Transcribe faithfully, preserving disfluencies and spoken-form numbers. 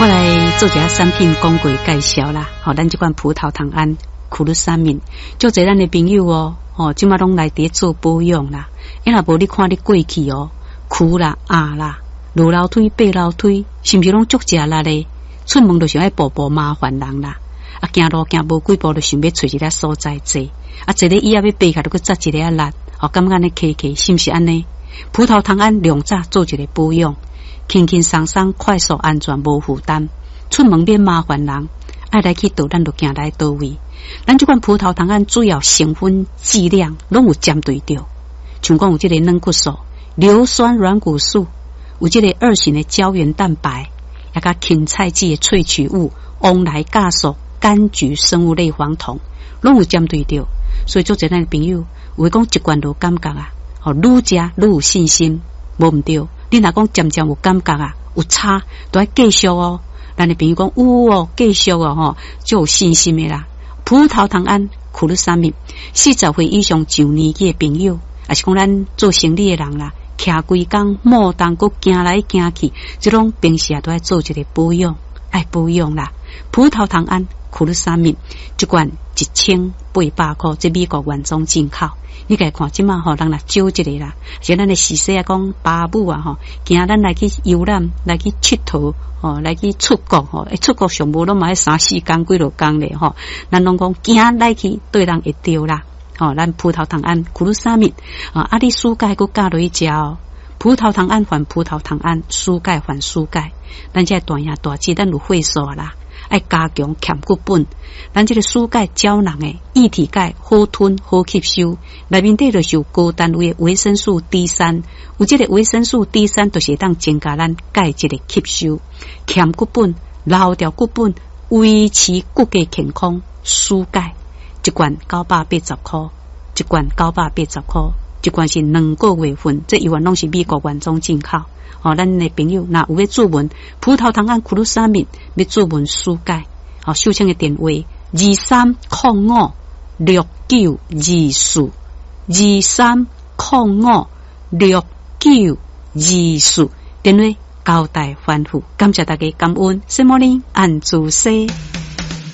我来做一下产品广告介绍啦。好，咱这款葡萄糖胺苦鲁沙敏，就侪咱的朋友哦，哦，即马拢来伫做保养啦。因若无你看你过去哦，苦啦、压啦、落楼梯、爬楼梯，是毋是拢足食力咧？出门就想爱步步麻烦人啦。啊，行路行无几步就想要找一个所在坐，啊，坐咧椅仔要爬下，就去扎一个啊力，哦，感觉安尼骑骑，是毋是安尼？葡萄糖胺两早做一个保养，轻轻松松、快速、安全、无负担，出门免麻烦人，爱来去倒，咱就行来倒位。咱这款葡萄糖胺主要成分剂量拢有针对着，像讲有这个软骨素、硫酸软骨素，有这个二型的胶原蛋白，也甲芹菜剂的萃取物、翁来酵素、柑橘生物类黄酮，拢有针对着。所以做这咱的朋友，有讲一罐就感觉啊，哦，愈食愈有信心，无毋对。你若讲渐渐有感觉啊，有差，都要继续哦。咱的朋友讲有哦，继续哦，吼，就有信心的啦。葡萄糖胺苦鲁沙敏，四十岁以上上年纪的朋友，也是讲咱做生理的人啦，徛规工莫当搁行来行去，即种平时也都要做一个保养，爱保养啦。葡萄糖胺苦鲁沙敏一罐一千八百块，这美国原装进口。你家看即马吼，人来少一个啦，像咱的时势啊，讲爸母啊吼，惊咱来去游览，来去佚佗，吼，来去出国吼，一出国上无拢嘛要三四工几落工咧吼，咱拢讲惊来去对人会着啦，吼，咱葡萄糖胺苦鲁沙敏啊，啊，你输钙佮加落去食哦，葡萄糖胺还葡萄糖胺，输钙还输钙，咱这大样大剂，咱有会数啦。爱加强欠骨本，咱这个输钙胶囊诶，液体钙好吞好吸收，内面底就是有高单位的维生素 D 三，有这个维生素 D 三，就是当增加咱钙质的吸收，欠骨本、留掉骨本，维持骨骼健康。输钙一罐九百八十块，一罐九百八十块，一罐是两个月份，这一罐拢是美国原装进口。哦，咱的朋友若有要注文葡萄糖胺苦鲁沙敏，要注文输钙，哦，收听的电话二三零五六九二四二三零五六九二四，电话交代吩咐，感谢大家感恩，什么呢？按住西。